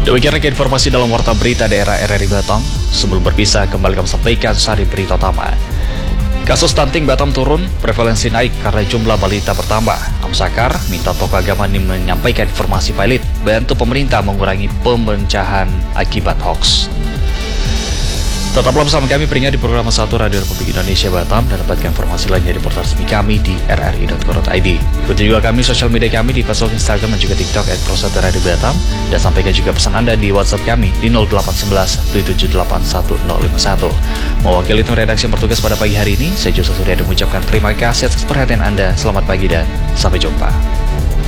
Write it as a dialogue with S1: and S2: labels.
S1: Demikian informasi dalam Warta Berita Daerah RRI Batam. Sebelum berpisah, kembali kami sampaikan sari berita utama. Kasus stunting Batam turun, prevalensi naik karena jumlah balita bertambah. Amsakar minta tokoh agama menyampaikan informasi valid, bantu pemerintah mengurangi pemecahan akibat hoax. Tetaplah bersama kami peringat di program 1 Radio Republik Indonesia Batam dan dapatkan informasi lainnya di portal resmi kami di rri.co.id. Ikuti juga kami sosial media kami di Facebook, Instagram, dan juga TikTok @pro1radio_batam, dan sampaikan juga pesan Anda di WhatsApp kami di 0811 7781 1051. Mewakili tim redaksi yang bertugas pada pagi hari ini, saya Joseph Suryadi mengucapkan terima kasih atas perhatian Anda. Selamat pagi dan sampai jumpa.